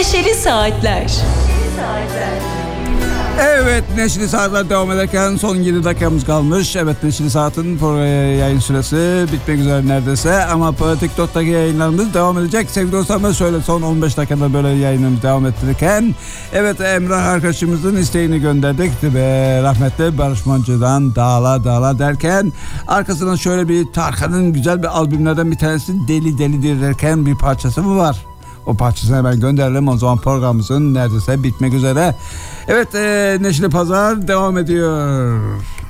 Neşeli Saatler. Evet, Neşeli Saatler devam ederken son 7 dakikamız kalmış. Evet, Neşeli Saat'in yayın süresi bitmek üzere neredeyse. Ama TikTok'taki yayınlarımız devam edecek. Sevgili dostlarım, şöyle son 15 dakikada böyle yayınımız devam ettirirken. Evet, Emrah arkadaşımızın isteğini gönderdik. Ve rahmetli Barış Manço'dan Dağla Dağla derken arkasından şöyle bir Tarkan'ın güzel bir albümlerden bir tanesi Deli Deli derken bir parçası mı var? O parçasını hemen gönderelim. O zaman programımızın neredeyse bitmek üzere. Evet, Neşeli Pazar devam ediyor.